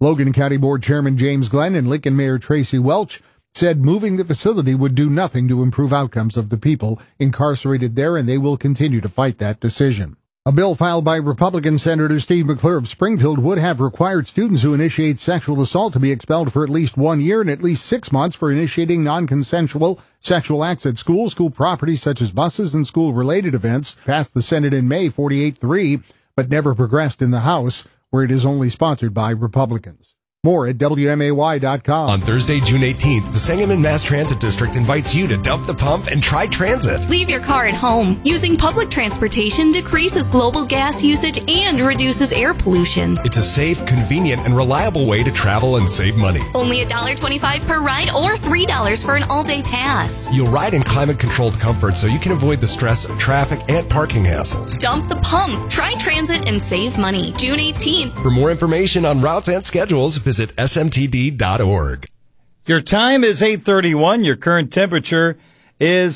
Logan County Board Chairman James Glenn and Lincoln Mayor Tracy Welch said moving the facility would do nothing to improve outcomes of the people incarcerated there, and they will continue to fight that decision. A bill filed by Republican Senator Steve McClure of Springfield would have required students who initiate sexual assault to be expelled for at least 1 year and at least 6 months for initiating non-consensual sexual acts at school property such as buses, and school-related events. Passed the Senate in May 48-3, but never progressed in the House, where it is only sponsored by Republicans. More at WMAY.com. On Thursday, June 18th, the Sangamon Mass Transit District invites you to dump the pump and try transit. Leave your car at home. Using public transportation decreases global gas usage and reduces air pollution. It's a safe, convenient, and reliable way to travel and save money. Only $1.25 per ride or $3 for an all-day pass. You'll ride in climate-controlled comfort so you can avoid the stress of traffic and parking hassles. Dump the pump. Try transit and save money. June 18th. For more information on routes and schedules, visit smtd.org. Your time is 8:31. Your current temperature is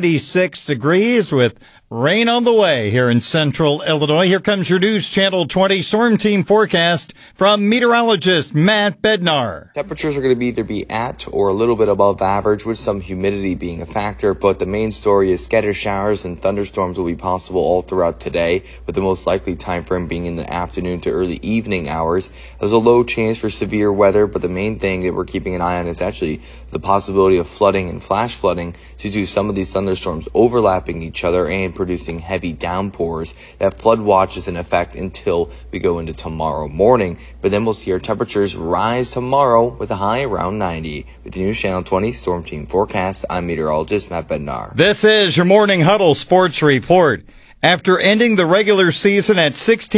76 degrees with rain on the way here in central Illinois. Here comes your News Channel 20 Storm Team forecast from meteorologist Matt Bednar. Temperatures are going to either be at or a little bit above average, with some humidity being a factor, but the main story is scattered showers and thunderstorms will be possible all throughout today, with the most likely time frame being in the afternoon to early evening hours. There's a low chance for severe weather, but the main thing that we're keeping an eye on is actually the possibility of flooding and flash flooding due to some of these thunderstorms overlapping each other and producing heavy downpours. That flood watch is in effect until we go into tomorrow morning, but then we'll see our temperatures rise tomorrow with a high around 90. With the News Channel 20 Storm Team forecast, I'm meteorologist Matt Bednar. This is your Morning Huddle Sports Report. After ending the regular season at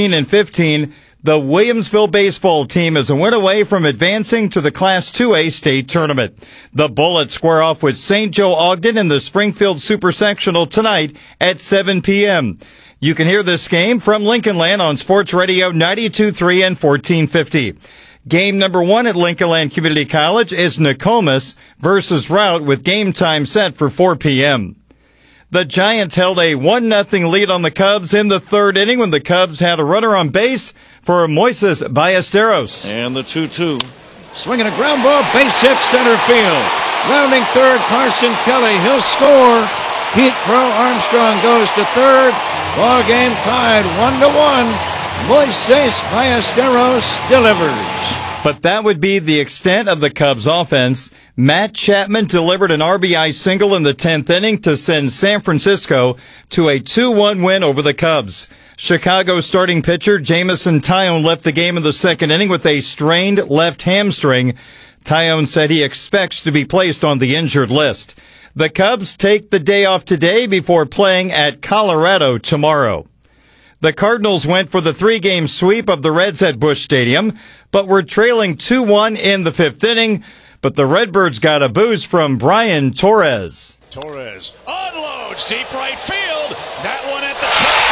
16-15, the Williamsville baseball team is a win away from advancing to the Class 2A state tournament. The Bullets square off with St. Joe Ogden in the Springfield Super Sectional tonight at 7 p.m. You can hear this game from Lincoln Land on Sports Radio 92.3 and 1450. Game number 1 at Lincoln Land Community College is Nokomis versus Route, with game time set for 4 p.m. The Giants held a 1-0 lead on the Cubs in the third inning when the Cubs had a runner on base for Moises Ballesteros. And the 2-2. Swinging a ground ball, base hit center field. Rounding third, Carson Kelly. He'll score. Pete Crow Armstrong goes to third. Ball game tied 1-1. Moises Ballesteros delivers. But that would be the extent of the Cubs' offense. Matt Chapman delivered an RBI single in the 10th inning to send San Francisco to a 2-1 win over the Cubs. Chicago starting pitcher Jameson Taillon left the game in the second inning with a strained left hamstring. Taillon said he expects to be placed on the injured list. The Cubs take the day off today before playing at Colorado tomorrow. The Cardinals went for the 3-game sweep of the Reds at Busch Stadium, but were trailing 2-1 in the 5th inning. But the Redbirds got a boost from Brian Torres. Torres unloads deep right field. That one at the track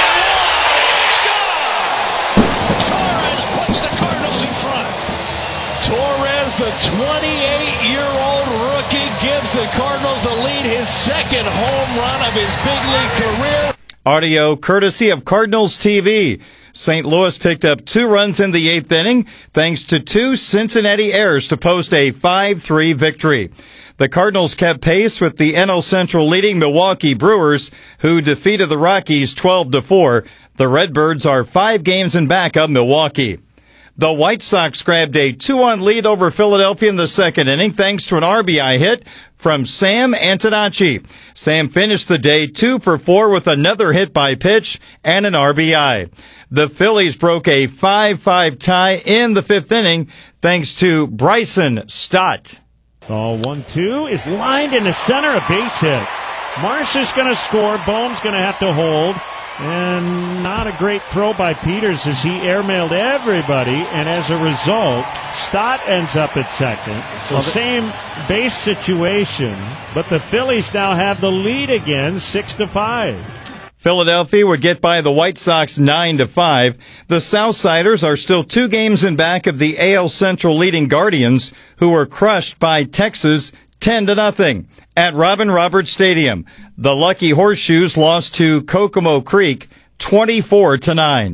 and wide. It's gone. Torres puts the Cardinals in front. Torres, the 28-year-old rookie, gives the Cardinals the lead, his second home run of his big league career. Audio courtesy of Cardinals TV. St. Louis picked up 2 runs in the 8th inning thanks to 2 Cincinnati errors to post a 5-3 victory. The Cardinals kept pace with the NL Central leading Milwaukee Brewers, who defeated the Rockies 12-4. The Redbirds are 5 games in back of Milwaukee. The White Sox grabbed a 2-1 lead over Philadelphia in the second inning thanks to an RBI hit from Sam Antonacci. Sam finished the day 2 for 4 with another hit by pitch and an RBI. The Phillies broke a 5-5 tie in the 5th inning thanks to Bryson Stott. Ball 1-2 is lined into center, a base hit. Marsh is going to score. Bohm's going to have to hold. And not a great throw by Peters as he airmailed everybody, and as a result, Stott ends up at second. So same base situation, but the Phillies now have the lead again, 6-5. Philadelphia would get by the White Sox 9-5. The Southsiders are still 2 games in back of the AL Central leading Guardians, who were crushed by Texas 10-0. At Robin Roberts Stadium, the Lucky Horseshoes lost to Kokomo Creek 24-9.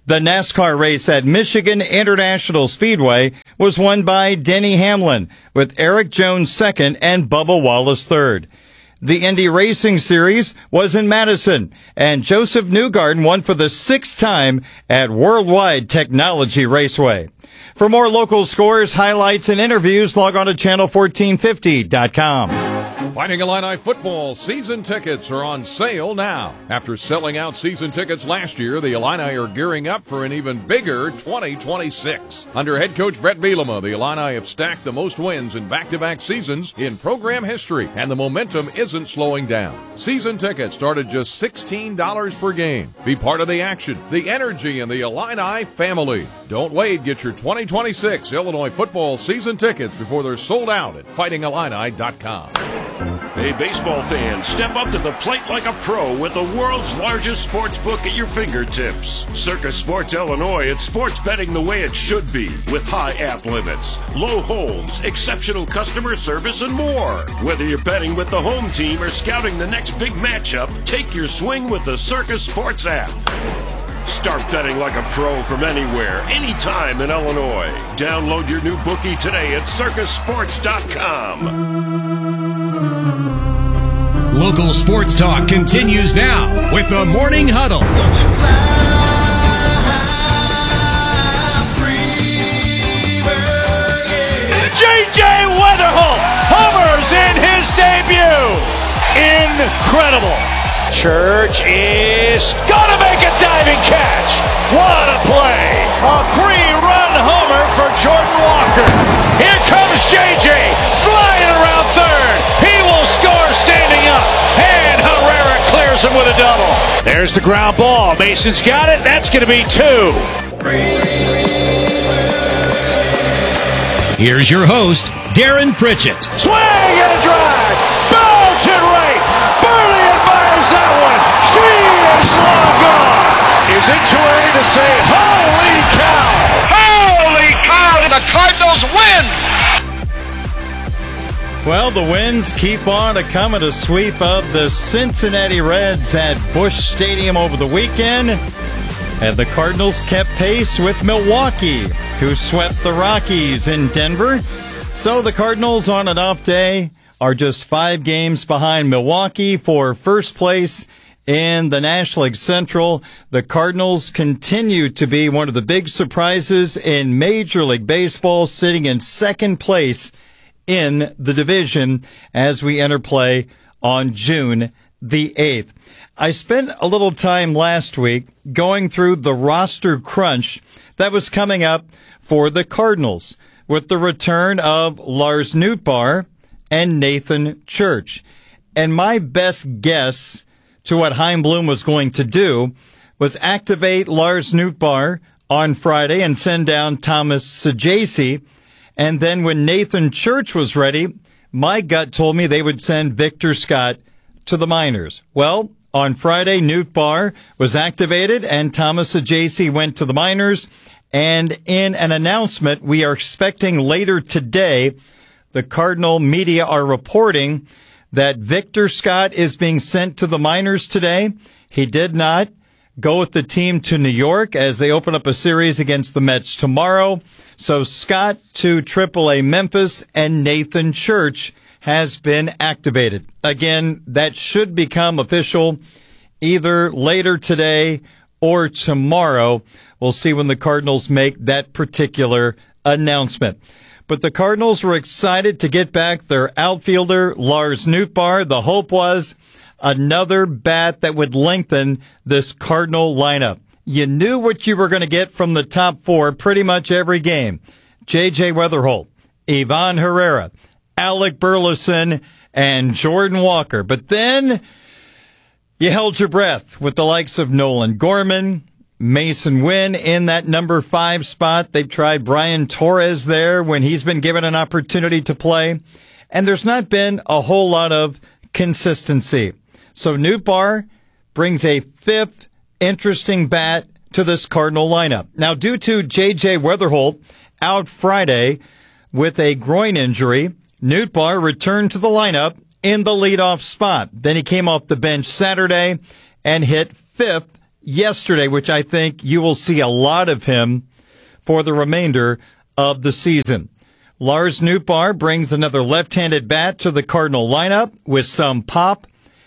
The NASCAR race at Michigan International Speedway was won by Denny Hamlin, with Eric Jones second and Bubba Wallace third. The Indy Racing Series was in Madison, and Joseph Newgarden won for the sixth time at Worldwide Technology Raceway. For more local scores, highlights, and interviews, log on to channel1450.com. Fighting Illini football season tickets are on sale now. After selling out season tickets last year, the Illini are gearing up for an even bigger 2026. Under head coach Brett Bielema, the Illini have stacked the most wins in back-to-back seasons in program history, and the momentum isn't slowing down. Season tickets start at just $16 per game. Be part of the action, the energy, and the Illini family. Don't wait. Get your 2026 Illinois football season tickets before they're sold out at fightingillini.com. Hey, baseball fans, step up to the plate like a pro with the world's largest sports book at your fingertips. Circus Sports Illinois, it's sports betting the way it should be, with high app limits, low holds, exceptional customer service, and more. Whether you're betting with the home team or scouting the next big matchup, take your swing with the Circus Sports app. Start betting like a pro from anywhere, anytime in Illinois. Download your new bookie today at circusports.com. Local sports talk continues now with the Morning Huddle. J.J. Weatherholt homers in his debut. Incredible. Church is gonna make a diving catch. What a play. A 3-run homer for Jordan Walker. Here comes J.J. flying around third. He will score standing up. And Herrera clears him with a double. There's the ground ball. Mason's got it. That's going to be 2. Here's your host, Darren Pritchett. Swing and a drive. Belted right. Burley admires that one. She is long gone. Is it too early to say, holy cow? Holy cow! The Cardinals win! Well, the wins keep on to come at a sweep of the Cincinnati Reds at Busch Stadium over the weekend. And the Cardinals kept pace with Milwaukee, who swept the Rockies in Denver. So the Cardinals on an off day are just 5 games behind Milwaukee for first place in the National League Central. The Cardinals continue to be one of the big surprises in Major League Baseball, sitting in second place in the division as we enter play on June the 8th. I spent a little time last week going through the roster crunch that was coming up for the Cardinals with the return of Lars Nootbaar and Nathan Church. And my best guess to what Chaim Bloom was going to do was activate Lars Nootbaar on Friday and send down Thomas Saggese. And then when Nathan Church was ready, my gut told me they would send Victor Scott to the minors. Well, on Friday, Nootbaar was activated and Thomas Saggese went to the minors. And in an announcement we are expecting later today, the Cardinal media are reporting that Victor Scott is being sent to the minors today. He did not go with the team to New York as they open up a series against the Mets tomorrow. So Scott to AAA Memphis, and Nathan Church has been activated. Again, that should become official either later today or tomorrow. We'll see when the Cardinals make that particular announcement. But the Cardinals were excited to get back their outfielder, Lars Nootbaar. The hope was another bat that would lengthen this Cardinal lineup. You knew what you were going to get from the top 4 pretty much every game. J.J. Weatherholt, Ivan Herrera, Alec Burleson, and Jordan Walker. But then you held your breath with the likes of Nolan Gorman, Mason Wynn in that number 5 spot. They've tried Brian Torres there when he's been given an opportunity to play. And there's not been a whole lot of consistency. So Nootbaar brings a 5th interesting bat to this Cardinal lineup. Now, due to J.J. Weatherholt out Friday with a groin injury, Nootbaar returned to the lineup in the leadoff spot. Then he came off the bench Saturday and hit 5th yesterday, which I think you will see a lot of him for the remainder of the season. Lars Nootbaar brings another left-handed bat to the Cardinal lineup with some pop.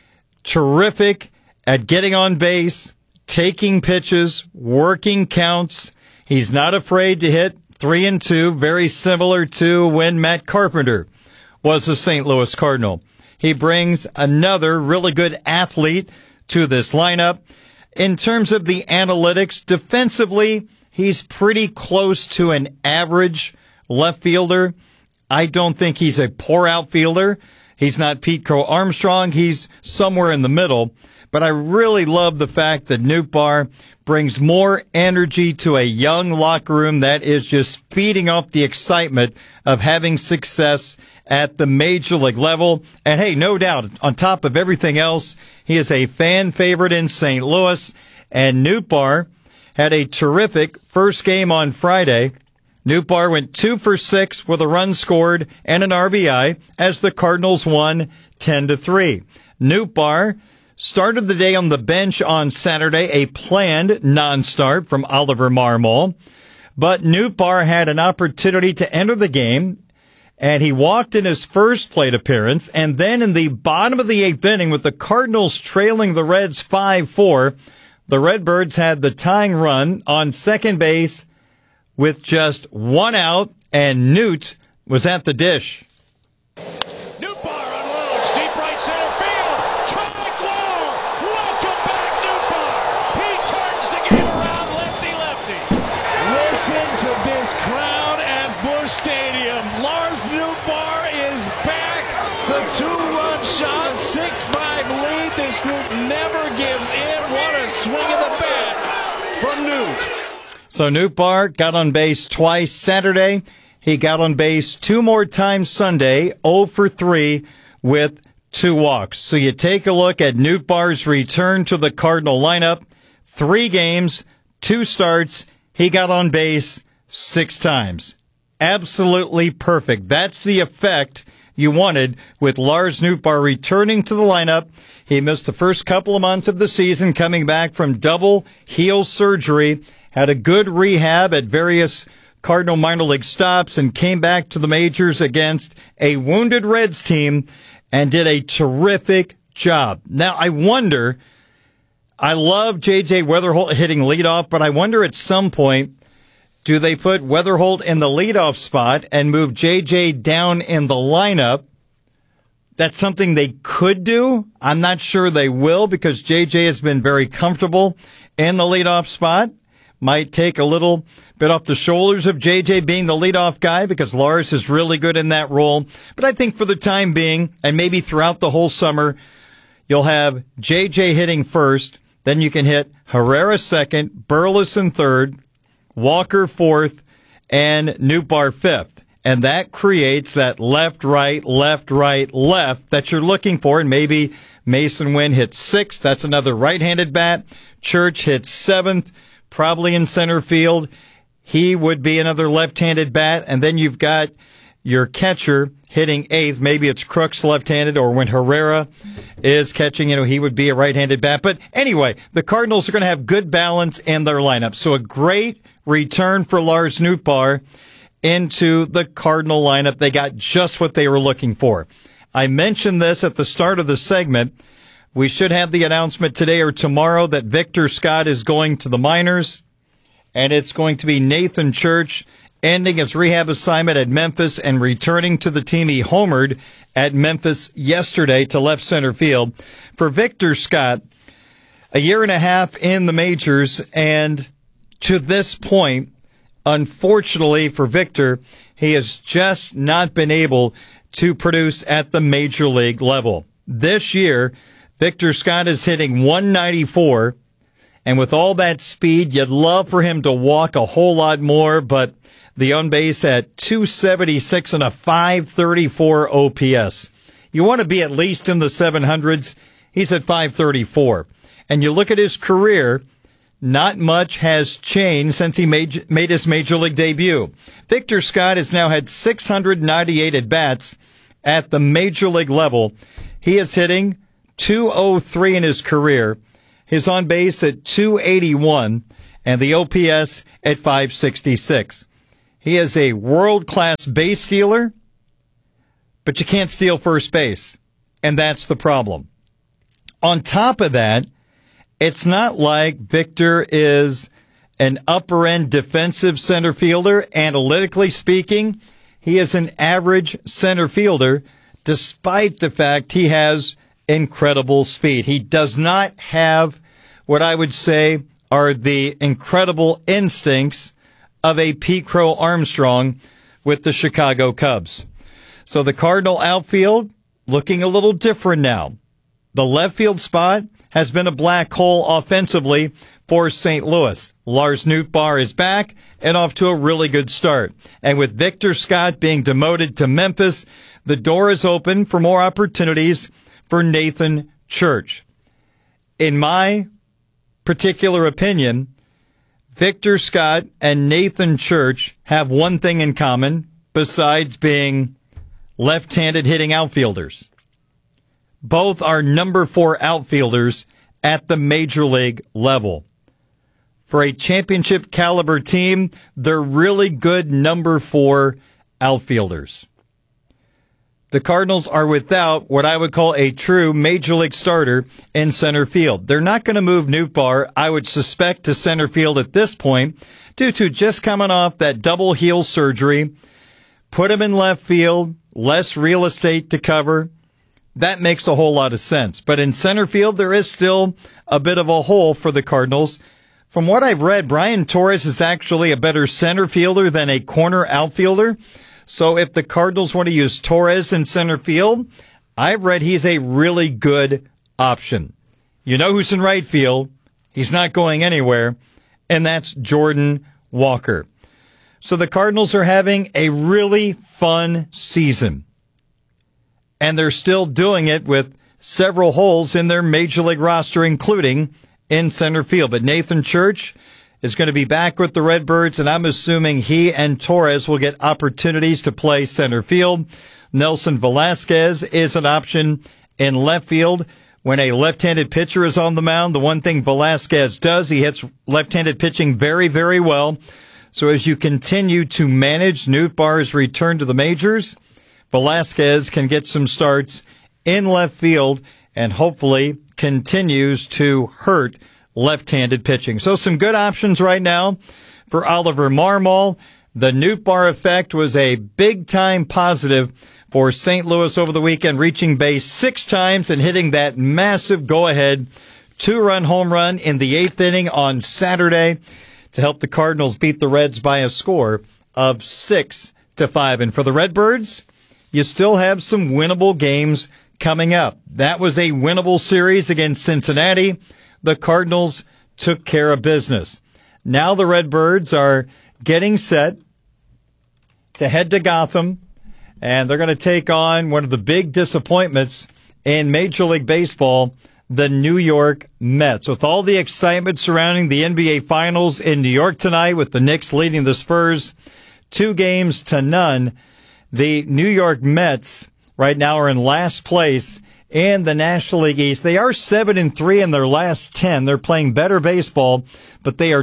Terrific at getting on base, taking pitches, working counts. He's not afraid to hit 3-2, very similar to when Matt Carpenter was a St. Louis Cardinal. He brings another really good athlete to this lineup. In terms of the analytics, defensively, he's pretty close to an average left fielder. I don't think he's a poor outfielder. He's not Pete Crow Armstrong. He's somewhere in the middle. But I really love the fact that Nootbaar brings more energy to a young locker room that is just feeding off the excitement of having success at the major league level. And hey, no doubt, on top of everything else, he is a fan favorite in St. Louis. And Nootbaar had a terrific first game on Friday. Nootbaar went 2 for 6 with a run scored and an RBI as the Cardinals won 10-3. Nootbaar started the day on the bench on Saturday, a planned non-start from Oliver Marmol. But Nootbaar had an opportunity to enter the game, and he walked in his first plate appearance. And then in the bottom of the 8th inning, with the Cardinals trailing the Reds 5-4, the Redbirds had the tying run on second base with just one out, and Newt was at the dish. Nootbaar unloads deep right center field. Track wall. Welcome back, Nootbaar. He turns the game around lefty-lefty. Listen to this crowd at Busch Stadium. Lars Nootbaar is back. The 2-run shot, 6-5 lead. This group never gives in. What a swing of the bat from Newt. So Nootbaar got on base twice Saturday. He got on base 2 more times Sunday, 0 for 3 with 2 walks. So you take a look at Nootbaar's return to the Cardinal lineup. 3 games, 2 starts. He got on base 6 times. Absolutely perfect. That's the effect you wanted with Lars Nootbaar returning to the lineup. He missed the first couple of months of the season coming back from double heel surgery. Had a good rehab at various Cardinal minor league stops and came back to the majors against a wounded Reds team and did a terrific job. Now, I wonder, I love J.J. Weatherholt hitting leadoff, but I wonder at some point, do they put Weatherholt in the leadoff spot and move J.J. down in the lineup? That's something they could do. I'm not sure they will because J.J. has been very comfortable in the leadoff spot. Might take a little bit off the shoulders of J.J. being the leadoff guy because Lars is really good in that role. But I think for the time being, and maybe throughout the whole summer, you'll have J.J. hitting first. Then you can hit Herrera second, Burleson third, Walker fourth, and Nootbaar fifth. And that creates that left, right, left that you're looking for. And maybe Mason Wynn hits sixth. That's another right-handed bat. Church hits seventh. Probably in center field. He would be another left-handed bat. And then you've got your catcher hitting eighth. Maybe it's Crooks left-handed, or when Herrera is catching, he would be a right-handed bat. But anyway, the Cardinals are going to have good balance in their lineup. So a great return for Lars Nootbaar into the Cardinal lineup. They got just what they were looking for. I mentioned this at the start of the segment. We should have the announcement today or tomorrow that Victor Scott is going to the minors, and it's going to be Nathan Church ending his rehab assignment at Memphis and returning to the team. He homered at Memphis yesterday to left center field. For Victor Scott, a year and a half in the majors, and to this point, unfortunately for Victor, he has just not been able to produce at the major league level. This year, Victor Scott is hitting 194, and with all that speed, you'd love for him to walk a whole lot more, but the on base at 276 and a 534 OPS. You want to be at least in the 700s. He's at 534. And you look at his career, not much has changed since he made his major league debut. Victor Scott has now had 698 at-bats at the major league level. He is hitting .203 in his career, his on base at 281, and the OPS at 566. He is a world-class base stealer, but you can't steal first base, and that's the problem. On top of that, it's not like Victor is an upper-end defensive center fielder. Analytically speaking, he is an average center fielder, despite the fact he has incredible speed. He does not have what I would say are the incredible instincts of a Pete Crow Armstrong with the Chicago Cubs. So the Cardinal outfield looking a little different now. The left field spot has been a black hole offensively for St. Louis. Lars Nootbaar is back and off to a really good start. And with Victor Scott being demoted to Memphis, the door is open for more opportunities for Nathan Church. In my particular opinion, Victor Scott and Nathan Church have one thing in common besides being left-handed hitting outfielders. Both are number 4 outfielders at the major league level. For a championship caliber team, they're really good number 4 outfielders. The Cardinals are without what I would call a true major league starter in center field. They're not going to move Nootbaar, I would suspect, to center field at this point due to just coming off that double heel surgery. Put him in left field, less real estate to cover. That makes a whole lot of sense. But in center field, there is still a bit of a hole for the Cardinals. From what I've read, Brian Torres is actually a better center fielder than a corner outfielder. So if the Cardinals want to use Torres in center field, I've read he's a really good option. You know who's in right field. He's not going anywhere, and that's Jordan Walker. So the Cardinals are having a really fun season, and they're still doing it with several holes in their major league roster, including in center field. But Nathan Church is going to be back with the Redbirds, and I'm assuming he and Torres will get opportunities to play center field. Nelson Velasquez is an option in left field. When a left-handed pitcher is on the mound, the one thing Velasquez does, he hits left-handed pitching very, very well. So as you continue to manage Nootbaar's return to the majors, Velasquez can get some starts in left field and hopefully continues to hurt left-handed pitching. So some good options right now for Oliver Marmol. The Nootbaar effect was a big-time positive for St. Louis over the weekend, reaching base 6 times and hitting that massive go-ahead 2-run home run in the 8th inning on Saturday to help the Cardinals beat the Reds by a score of 6-5. And for the Redbirds, you still have some winnable games coming up. That was a winnable series against Cincinnati. The Cardinals took care of business. Now the Redbirds are getting set to head to Gotham, and they're going to take on one of the big disappointments in Major League Baseball, the New York Mets. With all the excitement surrounding the NBA Finals in New York tonight, with the Knicks leading the Spurs 2-0, the New York Mets right now are in last place in the National League East. They are 7-3 in their last 10. They're playing better baseball, but they are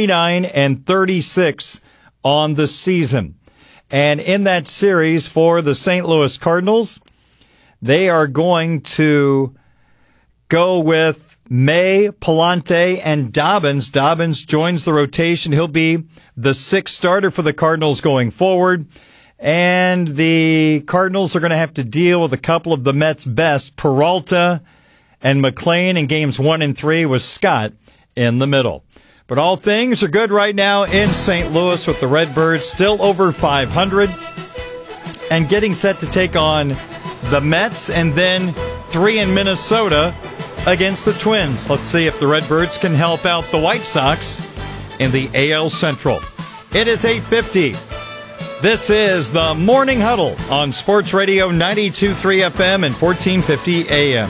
29-36 on the season. And in that series for the St. Louis Cardinals, they are going to go with May, Palante, and Dobbins. Dobbins joins the rotation. He'll be the 6th starter for the Cardinals going forward. And the Cardinals are going to have to deal with a couple of the Mets' best, Peralta and McLean in games 1 and 3 with Scott in the middle. But all things are good right now in St. Louis with the Redbirds still over 500 and getting set to take on the Mets and then 3 in Minnesota against the Twins. Let's see if the Redbirds can help out the White Sox in the AL Central. It is 8:50. This is the Morning Huddle on Sports Radio 92.3 FM and 1450 AM.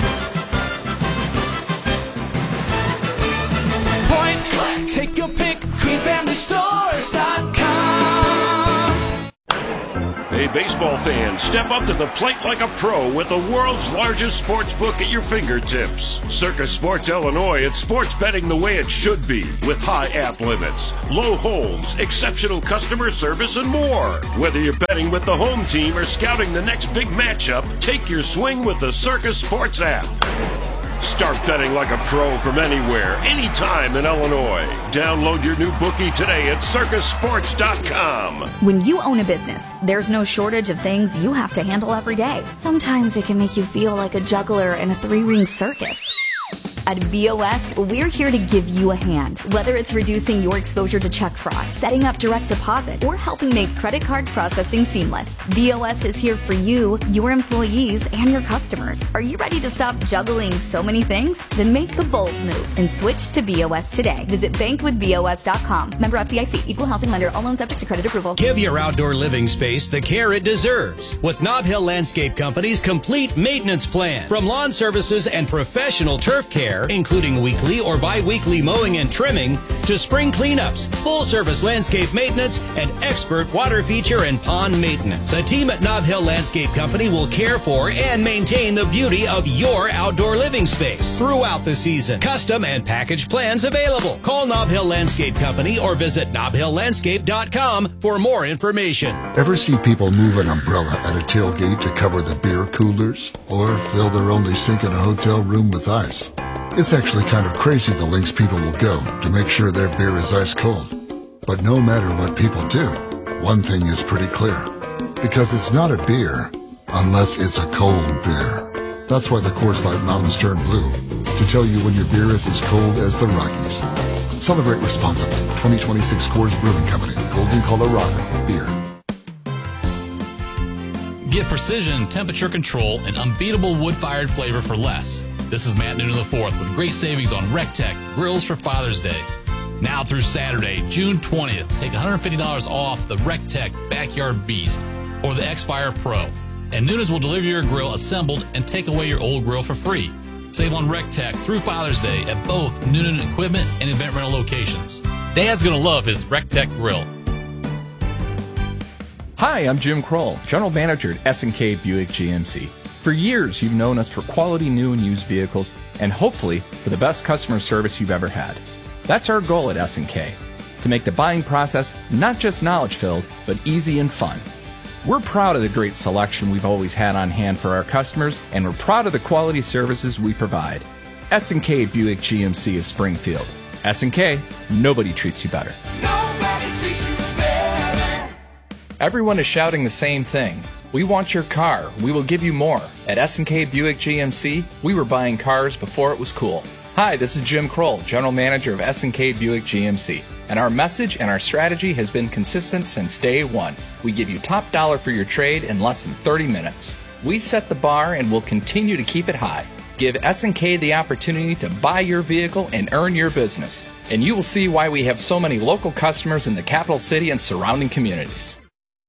Point click, take your pick, QueenFamilyStores.com. Hey, baseball fans, step up to the plate like a pro with the world's largest sports book at your fingertips. Circus Sports Illinois, it's sports betting the way it should be, with high app limits, low holds, exceptional customer service, and more. Whether you're betting with the home team or scouting the next big matchup, take your swing with the Circus Sports app. Start betting like a pro from anywhere, anytime in Illinois. Download your new bookie today at circusports.com. When you own a business, there's no shortage of things you have to handle every day. Sometimes it can make you feel like a juggler in a three-ring circus. At BOS, we're here to give you a hand. Whether it's reducing your exposure to check fraud, setting up direct deposit, or helping make credit card processing seamless, BOS is here for you, your employees, and your customers. Are you ready to stop juggling so many things? Then make the bold move and switch to BOS today. Visit bankwithbos.com. Member FDIC, equal housing lender, all loans subject to credit approval. Give your outdoor living space the care it deserves with Nob Hill Landscape Company's complete maintenance plan. From lawn services and professional turf care, including weekly or bi-weekly mowing and trimming, to spring cleanups, full-service landscape maintenance, and expert water feature and pond maintenance. The team at Nob Hill Landscape Company will care for and maintain the beauty of your outdoor living space throughout the season. Custom and package plans available. Call Nob Hill Landscape Company or visit nobhilllandscape.com for more information. Ever see people move an umbrella at a tailgate to cover the beer coolers? Or fill their only sink in a hotel room with ice? It's actually kind of crazy the lengths people will go to make sure their beer is ice cold. But no matter what people do, one thing is pretty clear. Because it's not a beer unless it's a cold beer. That's why the Coors Light Mountains turn blue, to tell you when your beer is as cold as the Rockies. Celebrate responsibly. 2026 Coors Brewing Company, Golden, Colorado. Beer. Get precision, temperature control, and unbeatable wood-fired flavor for less. This is Matt Noonan IV with great savings on RecTech grills for Father's Day. Now through Saturday, June 20th, take $150 off the RecTech Backyard Beast or the X-Fire Pro. And Noonan's will deliver your grill assembled and take away your old grill for free. Save on RecTech through Father's Day at both Noonan Equipment and Event Rental locations. Dad's going to love his RecTech grill. Hi, I'm Jim Kroll, General Manager at S&K Buick GMC. For years, you've known us for quality new and used vehicles, and hopefully for the best customer service you've ever had. That's our goal at S&K, to make the buying process not just knowledge-filled, but easy and fun. We're proud of the great selection we've always had on hand for our customers, and we're proud of the quality services we provide. S&K Buick GMC of Springfield. S&K, nobody treats you better. Nobody treats you better. Everyone is shouting the same thing. We want your car. We will give you more. At S&K Buick GMC, we were buying cars before it was cool. Hi, this is Jim Kroll, General Manager of S&K Buick GMC. And our message and our strategy has been consistent since day one. We give you top dollar for your trade in less than 30 minutes. We set the bar and will continue to keep it high. Give S&K the opportunity to buy your vehicle and earn your business. And you will see why we have so many local customers in the capital city and surrounding communities.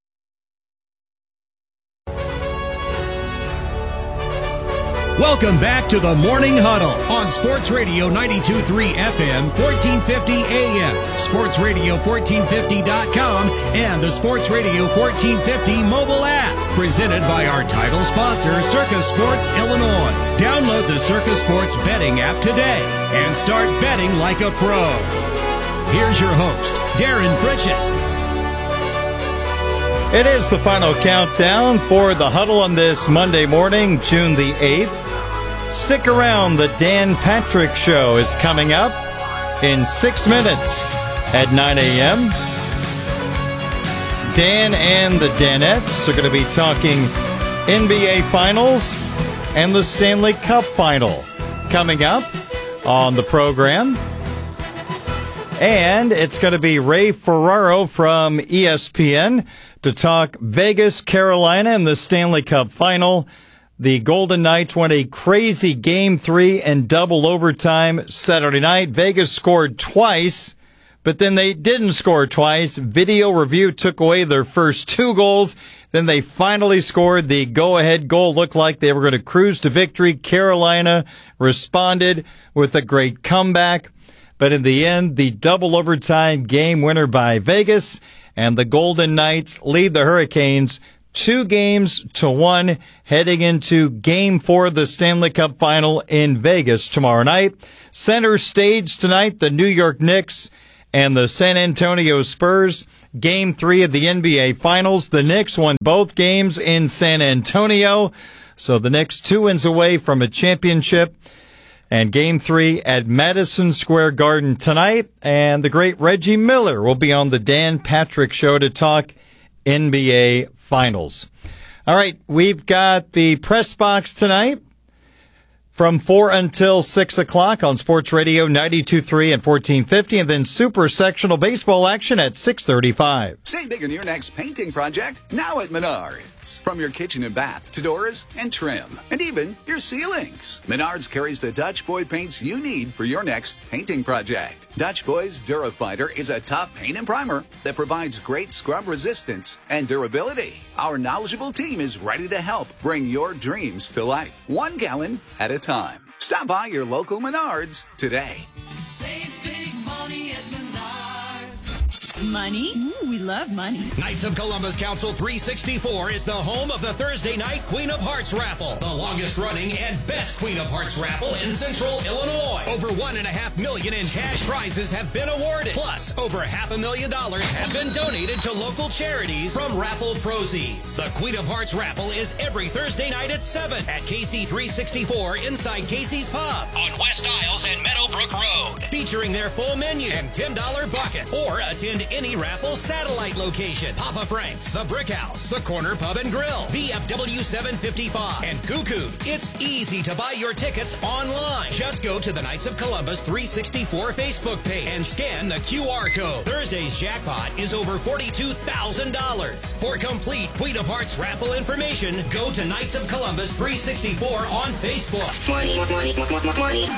Welcome back to the Morning Huddle on Sports Radio 92.3 FM, 1450 AM, sportsradio1450.com, and the Sports Radio 1450 mobile app. Presented by our title sponsor, Circus Sports Illinois. Download the Circus Sports betting app today and start betting like a pro. Here's your host, Darren Pritchett. It is the final countdown for the Huddle on this Monday morning, June the 8th. Stick around. The Dan Patrick Show is coming up in 6 minutes at 9 a.m. Dan and the Danettes are going to be talking NBA Finals and the Stanley Cup Final coming up on the program. And it's going to be Ray Ferraro from ESPN to talk Vegas, Carolina, and the Stanley Cup Final. The Golden Knights won a crazy Game 3 in double overtime Saturday night. Vegas scored twice, but then they didn't score twice. Video review took away their first 2 goals. Then they finally scored the go-ahead goal. Looked like they were going to cruise to victory. Carolina responded with a great comeback. But in the end, the double overtime game winner by Vegas, and the Golden Knights lead the Hurricanes 2-1 heading into Game 4 of the Stanley Cup Final in Vegas tomorrow night. Center stage tonight, the New York Knicks and the San Antonio Spurs. Game 3 of the NBA Finals. The Knicks won both games in San Antonio, so the Knicks 2 wins away from a championship. And Game 3 at Madison Square Garden tonight. And the great Reggie Miller will be on the Dan Patrick Show to talk NBA Finals. All right, we've got the press box tonight from 4 until 6 o'clock on Sports Radio 92.3 and 1450, and then super sectional baseball action at 6:35. Save big on your next painting project now at Menards. From your kitchen and bath to doors and trim, and even your ceilings. Menards carries the Dutch Boy paints you need for your next painting project. Dutch Boy's Durafighter is a top paint and primer that provides great scrub resistance and durability. Our knowledgeable team is ready to help bring your dreams to life, 1 gallon at a time. Stop by your local Menards today. Save big money at Menards. Money? Ooh, we love money. Knights of Columbus Council 364 is the home of the Thursday night Queen of Hearts raffle, the longest running and best Queen of Hearts raffle in Central Illinois. Over $1.5 million in cash prizes have been awarded. Plus, over $500,000 have been donated to local charities from raffle proceeds. The Queen of Hearts raffle is every Thursday night at 7 at KC 364 inside Casey's Pub on West Isles and Meadowbrook Road, featuring their full menu and $10 buckets. Or attend any raffle satellite location. Papa Frank's, the Brick House, the Corner Pub and Grill, VFW 755, and Cuckoo's. It's easy to buy your tickets online. Just go to the Knights of Columbus 364 Facebook page and scan the QR code. Thursday's jackpot is over $42,000. For complete Queen of Hearts raffle information, go to Knights of Columbus 364 on Facebook. Money.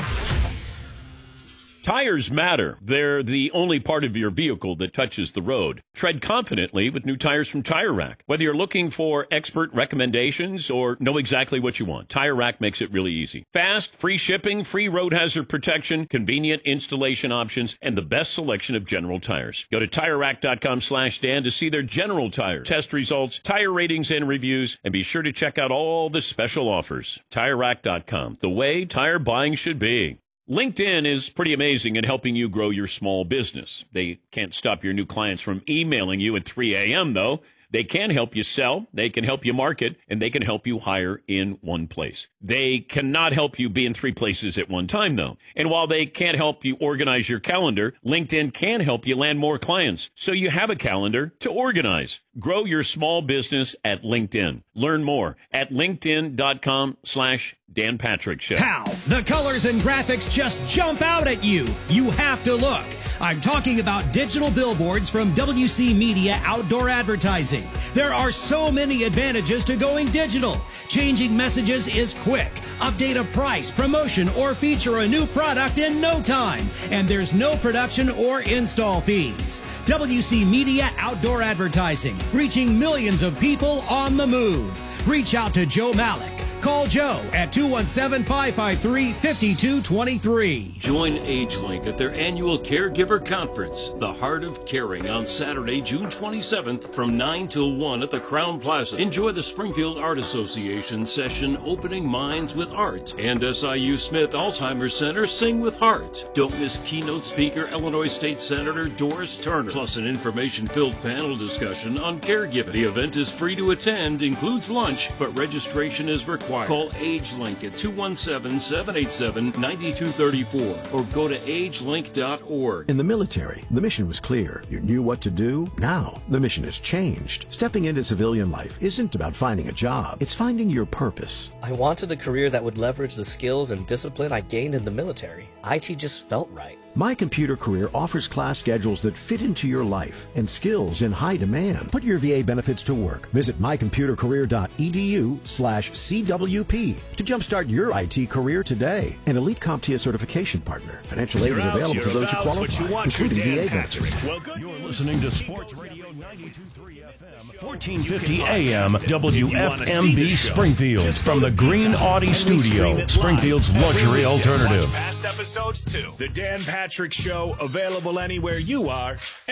Tires matter. They're the only part of your vehicle that touches the road. Tread confidently with new tires from Tire Rack. Whether you're looking for expert recommendations or know exactly what you want, Tire Rack makes it really easy. Fast, free shipping, free road hazard protection, convenient installation options, and the best selection of General tires. Go to TireRack.com/Dan to see their General tires, test results, tire ratings, and reviews, and be sure to check out all the special offers. TireRack.com, the way tire buying should be. LinkedIn is pretty amazing at helping you grow your small business. They can't stop your new clients from emailing you at 3 a.m., though. They can help you sell, they can help you market, and they can help you hire in one place. They cannot help you be in 3 places at one time, though. And while they can't help you organize your calendar, LinkedIn can help you land more clients, so you have a calendar to organize. Grow your small business at LinkedIn. Learn more at linkedin.com/Dan Patrick Show. How? The colors and graphics just jump out at you. You have to look. I'm talking about digital billboards from WC Media Outdoor Advertising. There are so many advantages to going digital. Changing messages is quick. Update a price, promotion, or feature a new product in no time. And there's no production or install fees. WC Media Outdoor Advertising, reaching millions of people on the move. Reach out to Joe Malik. Call Joe at 217-553-5223. Join AgeLink at their annual Caregiver Conference, The Heart of Caring, on Saturday, June 27th from 9 till 1 at the Crown Plaza. Enjoy the Springfield Art Association session, Opening Minds with Art, and SIU Smith Alzheimer's Center, Sing with Heart. Don't miss keynote speaker Illinois State Senator Doris Turner, plus an information-filled panel discussion on caregiving. The event is free to attend, includes lunch, but registration is required. Call AgeLink at 217-787-9234 or go to agelink.org. In the military, the mission was clear. You knew what to do. Now, the mission has changed. Stepping into civilian life isn't about finding a job. It's finding your purpose. I wanted a career that would leverage the skills and discipline I gained in the military. IT just felt right. My Computer Career offers class schedules that fit into your life and skills in high demand. Put your VA benefits to work. Visit mycomputercareer.edu/CWP to jumpstart your IT career today. An elite CompTIA certification partner. Financial aid is available to those who qualify, including VA benefits. You're listening to Sports Radio 92.3 FM, 1450 AM, WFMB Springfield. From the Green Audi Studio, Springfield's luxury alternative. Past episodes too. The Dan Patrick Show, available anywhere you are.